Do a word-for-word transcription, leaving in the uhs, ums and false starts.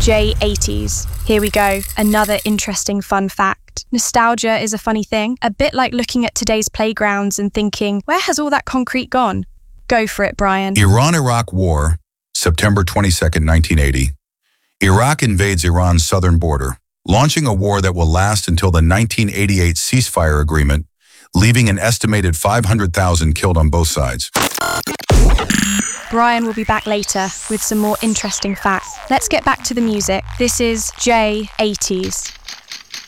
J eighties. Here we go, another interesting fun fact. Nostalgia is a funny thing, a bit like looking at today's playgrounds and thinking, where has all that concrete gone? Go for it, Brian. Iran-Iraq War, September twenty-second, nineteen eighty. Iraq invades Iran's southern border, launching a war that will last until the nineteen eighty-eight ceasefire agreement, leaving an estimated five hundred thousand killed on both sides. Brian will be back later with some more interesting facts. Let's get back to the music. This is J eighties.